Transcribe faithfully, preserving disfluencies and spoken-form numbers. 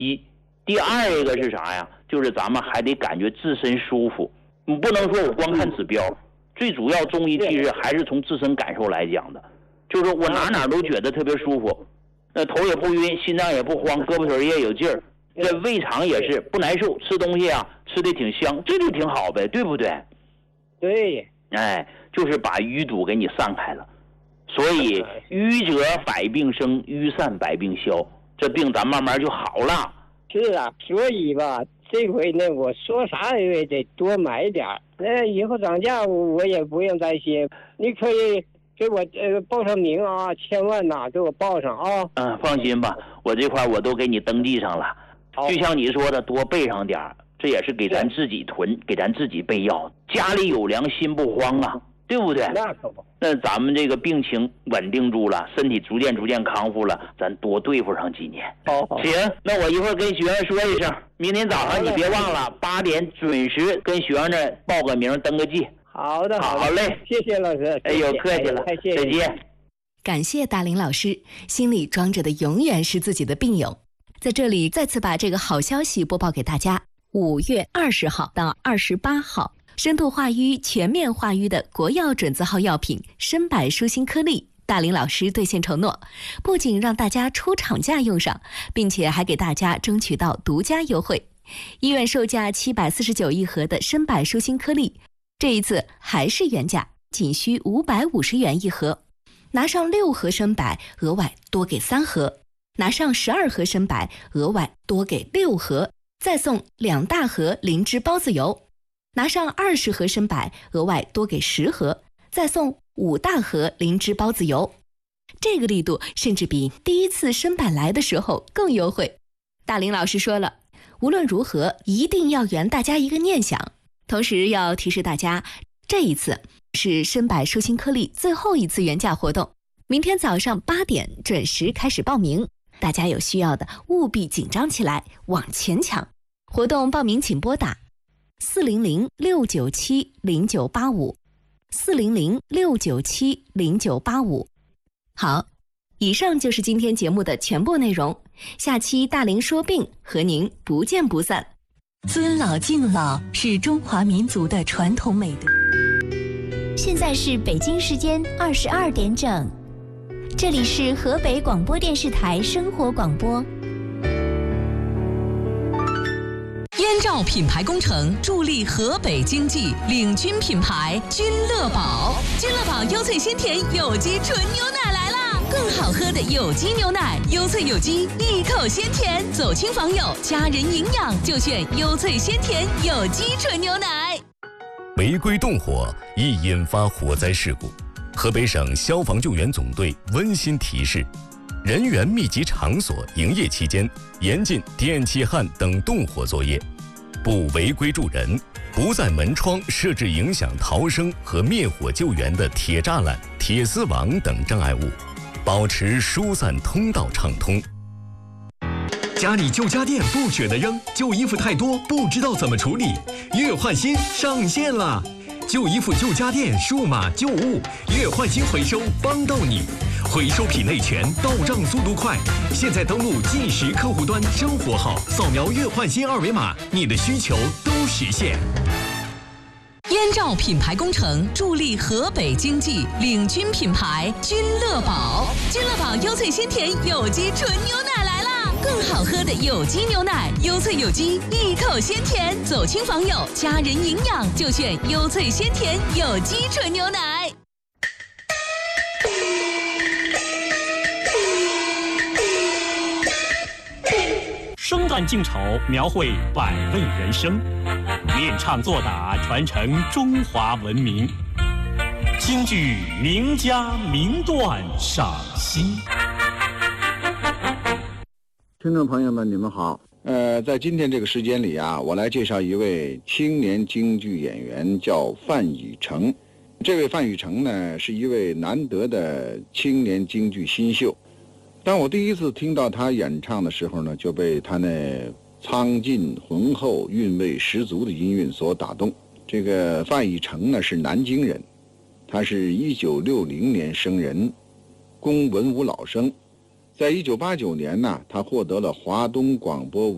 一，第二一个是啥呀？就是咱们还得感觉自身舒服，你不能说我光看指标，最主要中医其实还是从自身感受来讲的，就是我哪哪都觉得特别舒服，那头也不晕，心脏也不慌，胳膊腿也有劲儿，这胃肠也是不难受，吃东西啊吃的挺香，这就挺好呗，对不对？ 对， 哎，就是把淤堵给你散开了，所以淤则百病生，淤散百病消，这病咱慢慢就好了。 是啊，所以吧，这回呢，我说啥也得多买点儿，那以后涨价我也不用担心。你可以给我呃报上名啊，千万呐、啊，给我报上啊。 嗯，放心吧，我这块我都给你登记上了。就像你说的，多备上点儿，这也是给咱自己囤，给咱自己备药。家里有粮，心不慌啊，对不对？ 那可不。 那咱们这个病情稳定住了，身体逐渐逐渐康复了，咱多对付上几年。 好，好， 行，那我一会儿跟学员说一声，明天早上你别忘了八点准时跟学员那报个名，登个记。 好的， 好嘞， 谢谢老师。 哎呦，客气了， 哎、谢谢再见。 感谢大林老师，心里装着的永远是自己的病友。在这里再次把这个好消息播报给大家：五月二十号到二十八号，深度化瘀、全面化瘀的国药准字号药品参柏舒心颗粒，大林老师兑现承诺，不仅让大家出厂价用上，并且还给大家争取到独家优惠。医院售价七百四十九一盒的参柏舒心颗粒，这一次还是原价，仅需五百五十元一盒。拿上六盒参柏，额外多给三盒；拿上十二盒参柏，额外多给六盒，再送两大盒灵芝孢子油。拿上二十盒参柏，额外多给十盒，再送五大盒灵芝孢子油。这个力度甚至比第一次参柏来的时候更优惠。大林老师说了，无论如何一定要圆大家一个念想，同时要提示大家，这一次是参柏舒心颗粒最后一次原价活动，明天早上八点准时开始报名，大家有需要的务必紧张起来，往前抢。活动报名请拨打四零零六九七零九八五，四零零六九七零九八五。好，以上就是今天节目的全部内容，下期大林说病和您不见不散。尊老敬老是中华民族的传统美德。 现在是北京时间二十二点整，这里是河北广播电视台生活广播。 燕赵品牌工程助力河北经济，领军品牌君乐宝。君乐宝优萃鲜甜有机纯牛奶来啦！更好喝的有机牛奶，优萃有机，一口鲜甜，走亲访友，家人营养就选优萃鲜甜有机纯牛奶。 违规动火易引发火灾事故，河北省消防救援总队温馨提示：人员密集场所营业期间，严禁电气焊等动火作业，不违规助人，不在门窗设置影响逃生和灭火救援的铁栅栏、铁丝网等障碍物，保持疏散通道畅通。 家里旧家电不舍得扔，旧衣服太多不知道怎么处理，月换新上线了！旧衣服、旧家电、数码旧物，月换新回收帮到你，回收品类全，到账速度快。现在登录计时客户端生活号，扫描月换新二维码，你的需求都实现。 燕赵品牌工程助力河北经济，领军品牌君乐宝。君乐宝优萃鲜甜有机纯牛奶来啦！更好喝的有机牛奶，优萃有机，一口鲜甜，走亲访友，家人营养就选优萃鲜甜有机纯牛奶。 生旦净丑，描绘百味人生；练唱作打，传承中华文明。京剧名家名段赏析。 听众朋友们，你们好。呃，在今天这个时间里啊，我来介绍一位青年京剧演员，叫范以成。这位范以成呢，是一位难得的青年京剧新秀。当我第一次听到他演唱的时候呢，就被他那苍劲浑厚、韵味十足的音韵所打动。这个范以成呢是南京人，他是一九六零年生人，工文武老生。在一九八九年呢，他获得了华东广播